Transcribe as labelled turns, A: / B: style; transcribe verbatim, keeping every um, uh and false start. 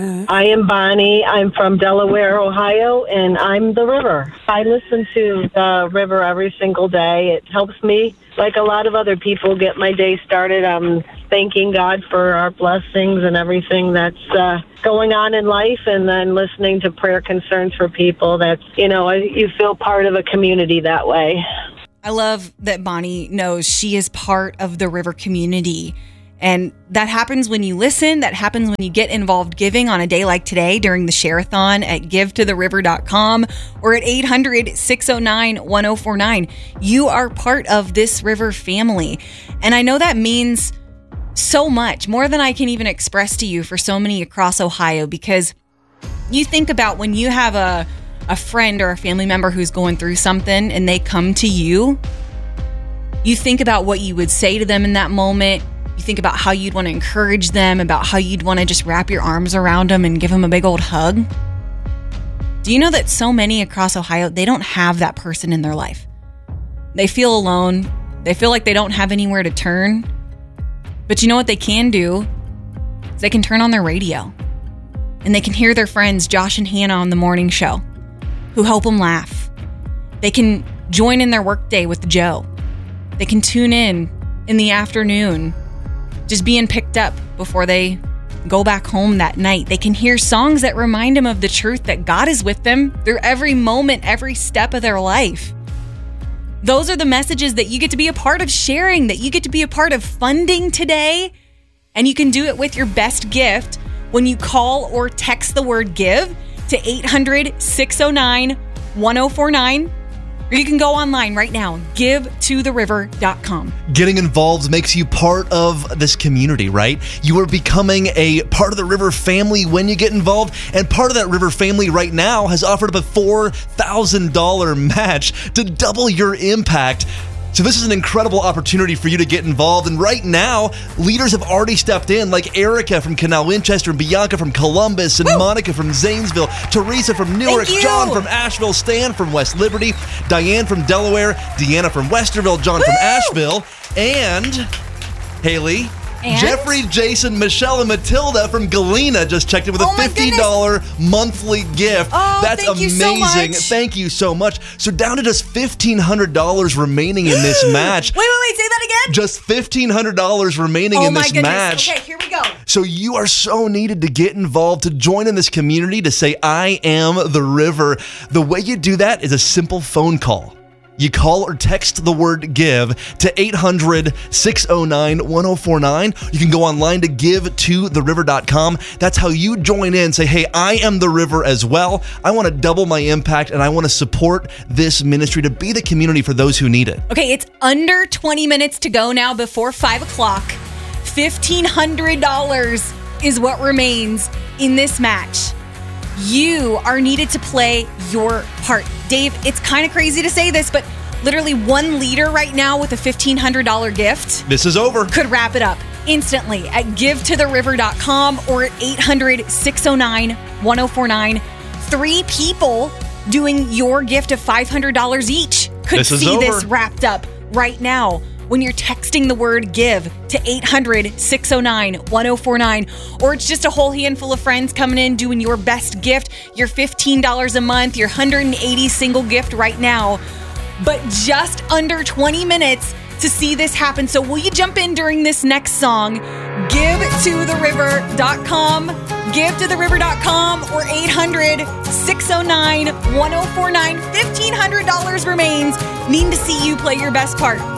A: I am Bonnie. I'm from Delaware, Ohio, and I'm the river. I listen to the river every single day. It helps me, like a lot of other people, get my day started. I'm thanking God for our blessings and everything that's uh, going on in life, and then listening to prayer concerns for people. That's, you know, you feel part of a community that way.
B: I love that Bonnie knows she is part of the river community. And that happens when you listen. That happens when you get involved giving on a day like today during the Share-a-thon at give to the river dot com or at eight hundred, six oh nine, one oh four nine. You are part of this river family. And I know that means so much, more than I can even express to you for so many across Ohio, because you think about when you have a, a friend or a family member who's going through something and they come to you, you think about what you would say to them in that moment. You think about how you'd want to encourage them, about how you'd want to just wrap your arms around them and give them a big old hug. Do you know that so many across Ohio, they don't have that person in their life? They feel alone. They feel like they don't have anywhere to turn. But you know what they can do? Is they can turn on their radio and they can hear their friends Josh and Hannah on the morning show who help them laugh. They can join in their workday with Joe. They can tune in in the afternoon, just being picked up before they go back home that night. They can hear songs that remind them of the truth that God is with them through every moment, every step of their life. Those are the messages that you get to be a part of sharing, that you get to be a part of funding today. And you can do it with your best gift when you call or text the word give to eight hundred, six oh nine, one oh four nine. Or you can go online right now, give to the river dot com.
C: Getting involved makes you part of this community, right? You are becoming a part of the River family when you get involved. And part of that River family right now has offered up a four thousand dollars match to double your impact. So this is an incredible opportunity for you to get involved. And right now, leaders have already stepped in, like Erica from Canal Winchester, and Bianca from Columbus, and Woo! Monica from Zanesville, Teresa from Newark, John from Asheville, Stan from West Liberty, Diane from Delaware, Deanna from Westerville, John Woo! From Asheville, and Haley,
B: and?
C: Jeffrey, Jason, Michelle, and Matilda from Galena just checked in with
B: oh
C: a fifty dollars monthly gift.
B: Oh,
C: That's
B: thank
C: amazing.
B: You so much.
C: Thank you so much. So down to just fifteen hundred dollars remaining in this match.
B: Wait, wait, wait. Say that again.
C: Just fifteen hundred dollars remaining
B: oh
C: in this
B: my goodness.
C: match.
B: Okay, here we go.
C: So you are so needed to get involved, to join in this community, to say, I am the river. The way you do that is a simple phone call. You call or text the word give to eight hundred, six oh nine, one oh four nine. You can go online to give to the river dot com. That's how you join in. Say, hey, I am the river as well. I want to double my impact, and I want to support this ministry to be the community for those who need it.
B: Okay, it's under twenty minutes to go now before five o'clock. fifteen hundred dollars is what remains in this match. You are needed to play your part. Dave, it's kind of crazy to say this, but literally one leader right now with a fifteen hundred dollars gift.
C: This is over.
B: Could wrap it up instantly at give to the river dot com or at eight hundred, six oh nine, one oh four nine. Three people doing your gift of five hundred dollars each could
C: this
B: see
C: over.
B: this wrapped up right now when you're texting the word give to eight hundred, six oh nine, one oh four nine, or it's just a whole handful of friends coming in doing your best gift, your fifteen dollars a month, your one hundred eighty single gift right now. But just under twenty minutes to see this happen. So will you jump in during this next song? give to the river dot com, give to the river dot com, or eight hundred, six oh nine, one oh four nine. fifteen hundred dollars remains. Need to see you play your best part.